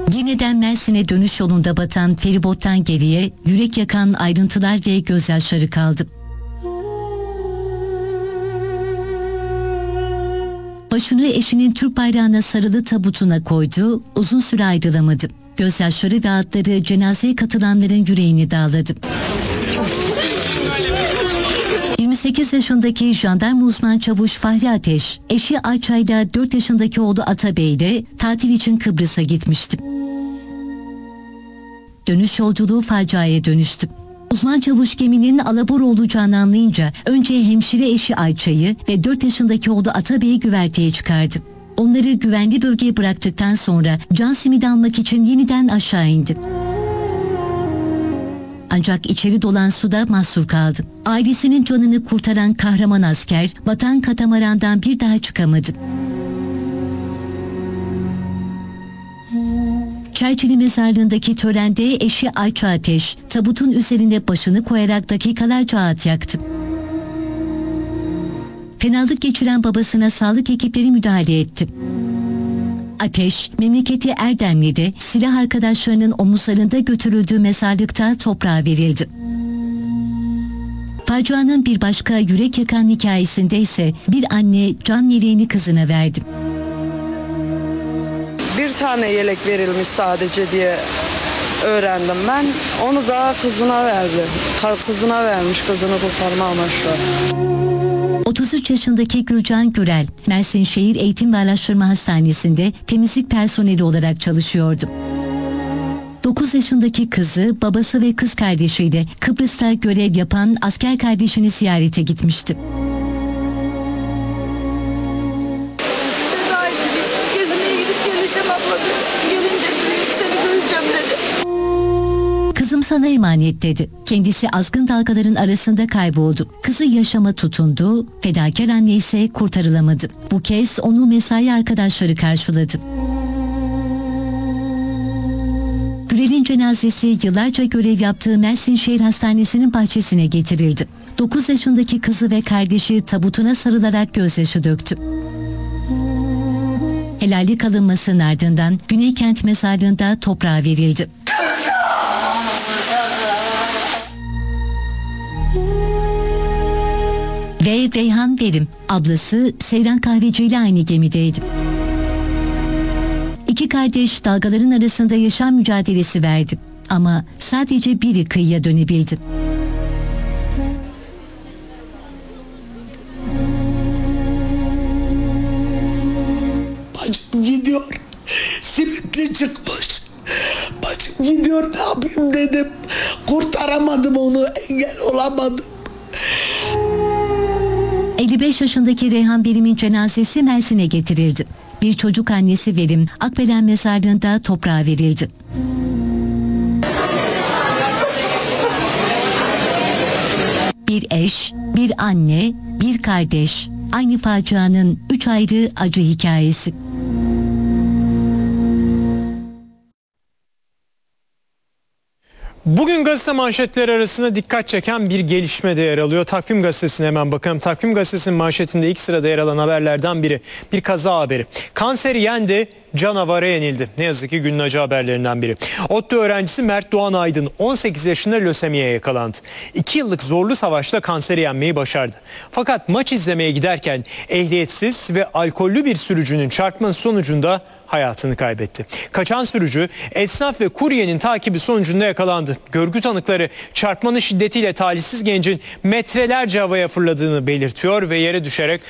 Yeniden Mersin'e dönüş yolunda batan feribottan geriye yürek yakan ayrıntılar ve gözyaşları kaldı. Başını eşinin Türk bayrağına sarılı tabutuna koydu, uzun süre ayrılamadı. Gözyaşları ve ağıtları cenazeye katılanların yüreğini dağladı. 28 yaşındaki jandarma uzman çavuş Fahri Ateş, eşi Ayça'yla 4 yaşındaki oğlu Atabey ile tatil için Kıbrıs'a gitmişti. Dönüş yolculuğu faciaya dönüştü. Uzman çavuş geminin alabora olacağını anlayınca önce hemşire eşi Ayça'yı ve 4 yaşındaki oğlu Atabey'i güverteye çıkardı. Onları güvenli bölgeye bıraktıktan sonra can simidi almak için yeniden aşağı indi. Ancak içeri dolan suda mahsur kaldı. Ailesinin canını kurtaran kahraman asker batan katamarandan bir daha çıkamadı. Çerçili mezarlığındaki törende eşi Ayça Ateş tabutun üzerine başını koyarak dakikalarca ağıt yaktı. Fenalık geçiren babasına sağlık ekipleri müdahale etti. Ateş, memleketi Erdemli'de silah arkadaşlarının omuzlarında götürüldüğü mezarlıkta toprağa verildi. Facianın bir başka yürek yakan hikayesinde ise bir anne can yeleğini kızına verdi. Bir tane yelek verilmiş sadece diye öğrendim ben. Onu da kızına verdi. Kızına vermiş, kızını kurtarma amaçlı. 33 yaşındaki Gülcan Gürel, Mersin Şehir Eğitim ve Araştırma Hastanesi'nde temizlik personeli olarak çalışıyordu. 9 yaşındaki kızı, babası ve kız kardeşiyle Kıbrıs'ta görev yapan asker kardeşini ziyarete gitmişti. Gezmeye gidip geleceğim abla dedi. Gelince seni göreceğim dedi. Kızım sana emanet dedi. Kendisi azgın dalgaların arasında kayboldu. Kızı yaşama tutundu, fedakar anne ise kurtarılamadı. Bu kez onu mesai arkadaşları karşıladı. Gürel'in cenazesi yıllarca görev yaptığı Mersin Şehir Hastanesi'nin bahçesine getirildi. 9 yaşındaki kızı ve kardeşi tabutuna sarılarak gözyaşı döktü. Helallik alınmasının ardından Güneykent Mezarlığı'nda toprağa verildi. Ve Reyhan Verim, ablası Seyran Kahveci ile aynı gemideydi. İki kardeş dalgaların arasında yaşam mücadelesi verdi. Ama sadece biri kıyıya dönebildi. Bacım gidiyor, simitli çıkmış. Bacım gidiyor, ne yapayım dedim. Kurtaramadım onu, engel olamadım. 55 yaşındaki Reyhan Verim'in cenazesi Mersin'e getirildi. Bir çocuk annesi Verim, Akbelen Mezarlığı'nda toprağa verildi. Bir eş, bir anne, bir kardeş, aynı facianın 3 ayrı acı hikayesi. Bugün gazete manşetleri arasında dikkat çeken bir gelişme de yer alıyor. Takvim Gazetesi'ne hemen bakalım. Takvim Gazetesi'nin manşetinde ilk sırada yer alan haberlerden biri. Bir kaza haberi. Kanseri yendi, canavara yenildi. Ne yazık ki günün acı haberlerinden biri. ODTÜ öğrencisi Mert Doğan Aydın 18 yaşında lösemiye yakalandı. 2 yıllık zorlu savaşla kanseri yenmeyi başardı. Fakat maç izlemeye giderken ehliyetsiz ve alkollü bir sürücünün çarpması sonucunda hayatını kaybetti. Kaçan sürücü esnaf ve kuryenin takibi sonucunda yakalandı. Görgü tanıkları çarpmanın şiddetiyle talihsiz gencin metrelerce havaya fırladığını belirtiyor ve yere düşerek